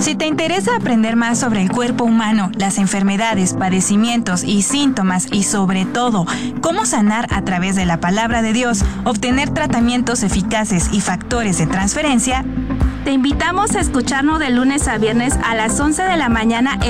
Si te interesa aprender más sobre el cuerpo humano, las enfermedades, padecimientos y síntomas y sobre todo, cómo sanar a través de la palabra de Dios, obtener tratamientos eficaces y factores de transferencia, te invitamos a escucharnos de lunes a viernes a las 11 de la mañana